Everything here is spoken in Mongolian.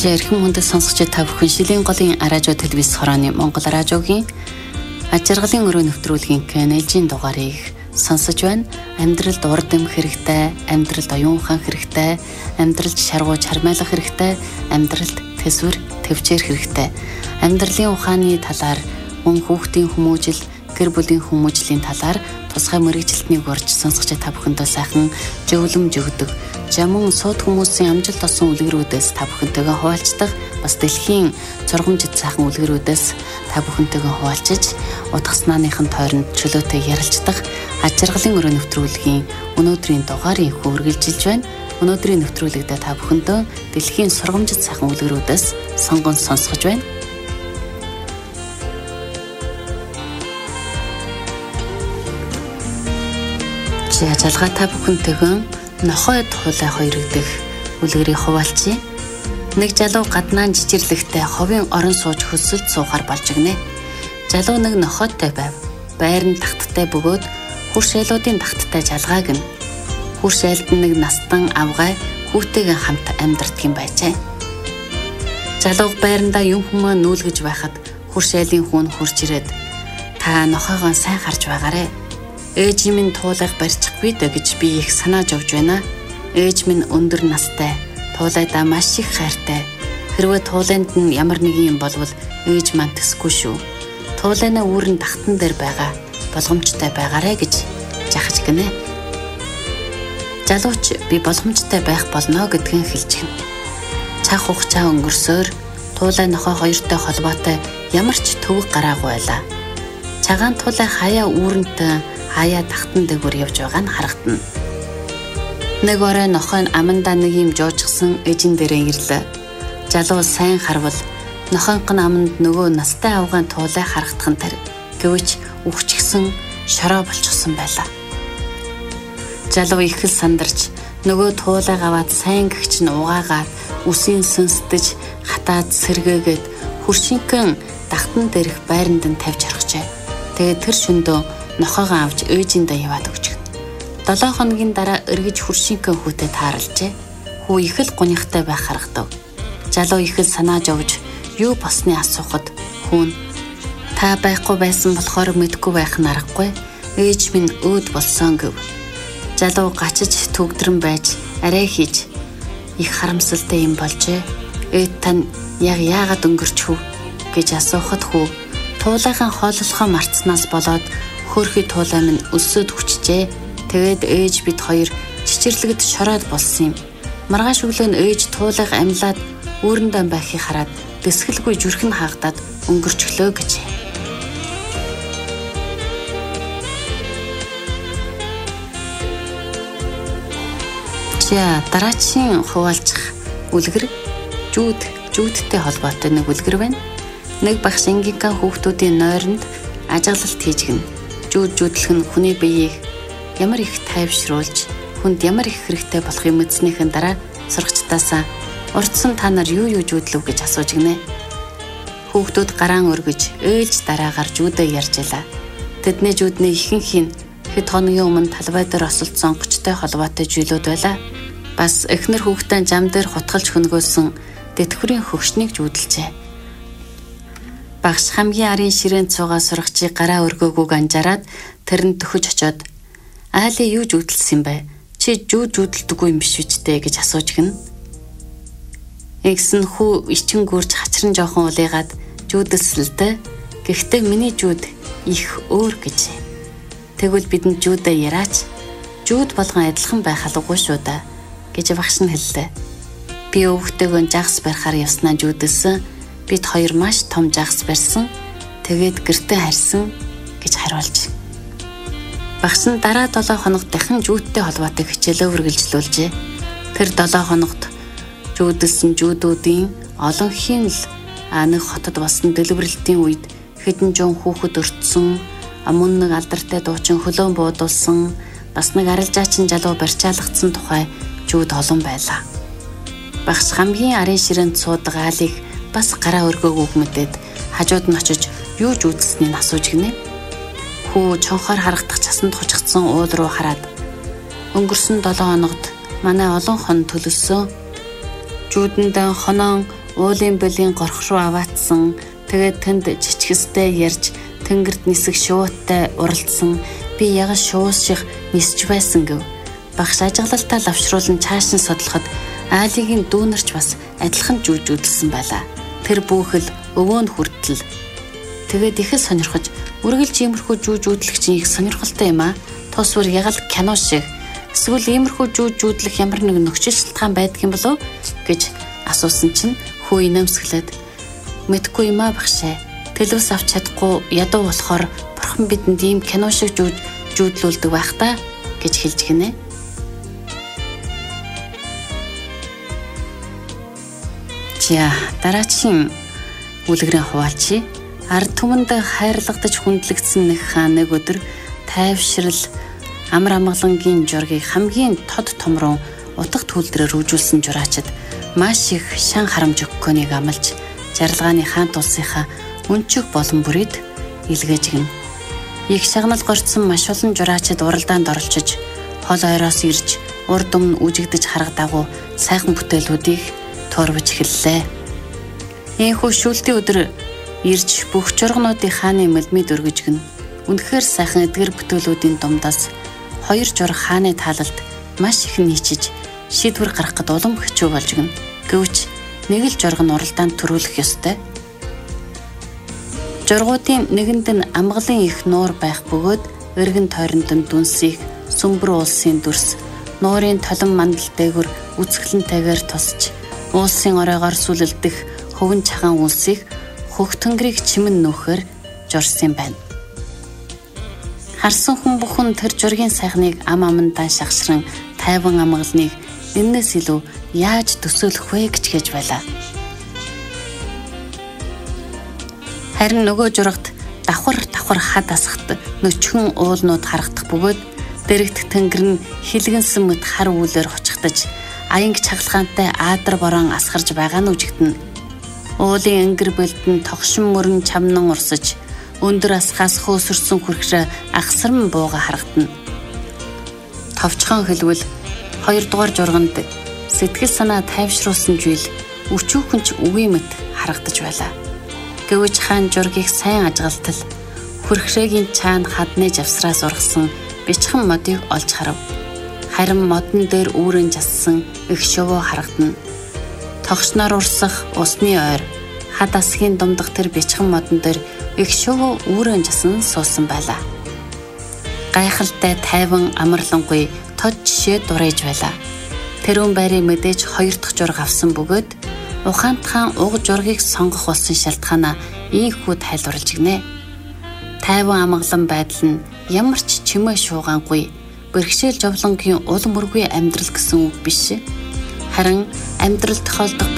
Эрхэм хүндэт сонсогч та бүхэн Шилийн голын радио телевиз хорооны Монгол радиогийн ажиргалын өрөө нэвтрүүлгийн Кенежийн дугаарыг сонсож байна. Амьдралд урд эм хэрэгтэй, амьдралд оюун ухаан хэрэгтэй, амьдралд шаргуу чармайлах хэрэгтэй, амьдралд төсвөр төвчээр хэрэгтэй. Амьдралын ухааны талаар мөн хүүхдийн хүмүүжил, гэр бүлийн хүмүүжлийн талаар тусгай мэрэгжилтнийг урьж сонсогч та бүхэндээ сайхан зөвлөмж өгдөг. Жамун сууд хүмүүсийн амжилт олсон үлгэрүүдээс та бүхэнтэйгээ хуваалцдаг. Бас дэлхийн зургамжит сайхан үлгэрүүдээс та бүхэнтэйгээ хуваалцаж утгаснааныхын тойронд чөлөөтэй ярилцдаг. Ажиргалын өрөө нэвтрүүлгийн өнөөдрийн дугаарыг хүргэлжилж байна. Өнөөдрийн нэвтрүүлэгтээ та бүхэндээ дэлхийн сургамжит сайхан үлгэрүүдээс сонгон сонсгож байна. Ажалгаа та бүхэнтэйгээ нохой туулай хоёр дэх үлгэрийг хуваалцъя. Нэг залуу гаднаа жижирлэгтэй ховын орон сууж хөсөлд суухаар болж игнэ. Залуу нэг нохойтой байв. Байр нь тагттай бөгөөд хурш айлуудын тагттай жалгааг нь. Хурш айлд нэг настан авгай хүүтэйгээ хамт амьдардгийн байжээ. Залуу байрандаа юм хүмүүс нүүлгэж байхад хурш айлын хүн хурж ирээд та нохойгоо сайн харж байгаарэ. Ээж минь туулайг барьчихгүй дэ гэж би их санааж овж байна. Ээж минь өндөр настай, туулайдаа маш их хайртай. Хэрвээ туулайнд нь ямар нэг юм болвол ээж маань төсгүй шүү. Туулайнаа үүрэн тахтан дээр байгаа болгоомжтой байгаарэ гэж жахаж гинэ. Залууч би болгоомжтой байх болно гэдгийг хэлж гин. Цаг хугацаа өнгөрсөөр туулай нохой хоёртой холбоотой ямар ч төвөг гараагүй байлаа. Цагаан туулай хаяа үүрэнтэй хаяа тахтан дээгүүр явж байгаа нь харагдана. Нэг орой нохой амандаа нэг юм жоожгсан эжин дээрээ ирлээ. Залуу сайн харвал нохойнх нь аманд нөгөө настай авгаан туулай харагдах нь тэр. Гэвч үхчихсэн шороо болчихсон байлаа. Залуу их л сандарч нөгөө туулайг аваад сайн гэгч нь угаагаад үсийн сүнсдэж хатаад сэргээгээд хуршинхэн тахтан дээрх байранд нь тавьж орхижээ. Тэгээд тэр шөндөө нохойгоо авч ээжиндээ яваад өгч гэн. 7 хоногийн дараа эргэж хуршинхэн хүүтэй тааралжээ. Хүү их л гунигтай байх харагдав. Залуу их л санааж овж юу босныг асуухад хүүн та байхгүй байсан болохоор мэдгүй байх нь аргагүй. Ээж минь өөд болсон гэв. Залуу гачиж төгдрөн байж арай хийж их харамсалтай юм болжээ. Ээд тань яг яагаад өнгөрчихв гэж асуухад хүү туулайхан хооллохоо мартснаас болоод хөөрхий туулай минь өсөд хүчжээ. Тэгээд ээж бид хоёр чичирлэгд шороод болсон юм. Маргааш өглөө нь ээж туулайг амьлаад үүрэндээ байхыг хараад дэсгэлгүй зүрх нь хаагдаад өнгөрчлөө гэж. Дараагийн хуваалцах үлгэр жүүдтэй холбоотой нэг үлгэр байна. Нэг багш ангийнхаа хүүхдүүдийн нойронд ажиглалт хийж гин. Жүүдлэх нь хүний биеийг ямар их тайвшруулж, хүнд ямар их хэрэгтэй болохыг мэдснийхэн дараа сурагчдаасаа урдсан та нар юу жүүдлэв гэж асууж гинэ. Хүүхдүүд гараан өргөж, ээлж дараагаар жүүдээ ярьж илаа. Тэдний жүүдний ихэнх нь хэд хоногийн өмнө талбай дээр осолцсон онгочтой холбоотой зүйлүүд байлаа. Бас эхнэр хүүхдээ зам дээр хутгалж хөнгөөсөн тэтгэврийн хөгшнийг жүүдэлжээ. Багш хамгийн арын ширээнд цугаа сурагчийг гараа өргөөгүйг анжаарад тэрэнд төхөж очоод аалын юу жүүдэлсэн бэ? Чи жүүдэлдэггүй юм биш үстэй гэж асууж гин. Игсэн хүү ичин гүрж хачран жоохон улайгаад жүүдэлсэлтэй. Гэхдээ миний жүүд их өөр гэж. Тэгвэл бидэнд жүүдээ яраач. Жүүд болгон адилхан байх алгагүй шүү да гэж багш нь хэллээ. Би өвгтэйгөө жагс барихаар явснаа жүүдэлсэн. Бид хоёр маш том жагс барьсан. Тэгээд гэртээ харьсан гэж хариулж. Багш нь дараа 7 хоногт дахин жүүдтэй холбоотой хичээлээ үргэлжлүүлжээ. Тэр 7 хоногт жүүдэлсэн жүүдүүдийн олонхийн л нэг хотод болсон дэлбэрэлтийн үед хэдэн жон хүүхэд өртсөн, мөн нэг алдартай дуучин хөлөөн буудулсан, бас нэг арилжаачин залуу барьчаалгацсан тухай жүүд олон байлаа. Багш хамгийн арын ширээнд суудаг аалыг бас гараа өргөөгүйг мэдээд хажууд нь очиж юу жүүдэлснийг асууж гинэ. Хүү чонхоор харагдах цасанд хучигдсан уул руу хараад өнгөрсөн 7 хоногт манай олон хон төлөлсөн. Жүүдэндээ хоноон уулын болын горх руу аваатсан. Тэгээд тэнд жичгэстэй ярьж тэнгэрт нисэх шууттай уралдсан. Би ягаш шуус шиг нисж байсан гэв. Багш ажиглалтаа лавшруулан цааш нь судлахад аалигийн дүүнерч бас адилхан жүүжүүлсэн байлаа. Тэр бүхэл өвөө нь хүртэл. Тэгээд их сонирхож үргэлж иймэрхүү жүүжүүлэх чинь их сонирхолтой юм аа. Тус бүр яг л кино шиг. Эсвэл иймэрхүү жүүжүүлэх ямар нэг нөхцөл шалтгаан байдаг юм болов гэж асуусан чинь хүү инээмсэглээд мэдгүй юм аа багшаа. Төлөвс авч чадахгүй ядуу болохоор бурхан бидэнд ийм кино шиг жүүдлүүлдэг байх та гэж хэлж гинэ. За дараагийн үлгэрийн хуваалцъя. Ард түмэнд хайрлагдаж хүндлэгдсэн нэг хаан нэг өдөр тайвшрал амар амгалангийн жургийг хамгийн тод том руу утга төлдрөөр рүүжүүлсэн жураачид маш их шан харамж өгөхөнийг амлаж жаргалгааны хаант улсынхаа өнчөг болон бүрийд илгээж гин. Их шагнал горцсон маш олон жураачид уралдаанд оролцож хол ойроос ирж урд өмнө үжигдэж харагдаагүй сайхан бүтээлүүдийг туурвж эхэллээ. Ийхүү шүүлтийн өдөр ирж бүх жургнуудын хааны мэлмид өргөж гин. Үнэхээр сайхан эдгэр бүтээлүүдийн дундаас хоёр жург хааны таалалд маш их нийчиж шийдвэр гаргахад улам хэцүү болж гин. Гэвч нэг л жург нь уралдаанд төрүүлэх ёстой. Жургуудын нэгэнд нь амгалан их нуур байх бөгөөд эргэн тойронд нь дүнсийг сүмбэр уулсын дүрс нуурын толон мандал дээгүр үцгэлэнтэйгээр тусч уулсын оройгоор сүлэлдэх хөвөн чагаан үлсийг хөх тэнгэрийг чимэн нөхөр журсан байна. Харсан хүн бүхэн тэр жургийн сайхныг ам амандаа шагшран тайван амгалныг энэс илүү яаж төсөөлөх вэ гэж хэлж байлаа. Харин нөгөө жургад давхар хад асахт нөчхөн уулнууд харагдах бөгөөд дэрэгдэх тэнгэр нь хилгэнсэн мэт хар үүлээр хуцагдаж аянг чагалгаантай аадар борон асгарж байгаа нь үжигдэнэ. Уулын ангэр бэлдэн тогшин мөрөн чамнан урсаж өндөр асхаас хөөсөрсөн хүрхрээ ахсарм бууга харагдана. Товчхон хэлвэл 2 дугаар журганд сэтгэл санаа тайвшруулсан жийл өчүүхэнч үгүй мэт харагдаж байлаа. Гэвч хаан жургийг сайн ажиглалтал хүрхрээгийн цаана хадны завсраас ургасан бичхэн модыг олж харав. Харин модон дээр үүрэн жассан их шувуу харагдана. Тогшноор урсах усны ойр хад асгийн думдах тэр бичхэн модон дээр их шувуу үүрэн жасан суусан байлаа. Гайхалтай тайван амарлангүй тод жишээ дурайж байлаа. Тэрүүн байрыг мэдээж 2 дахь жураг авсан бөгөөд ухаантхан уг жургийг сонгох болсон шалтгаанаа ийхүү тайлбарлаж гинэ. Тайван амгалан байдал нь ямар ч чимээ шуугаангүй бэрхшээл жовлонгийн ул мөргүй амьдрал гэсэн үг биш. Харин амьдрал тохиолдох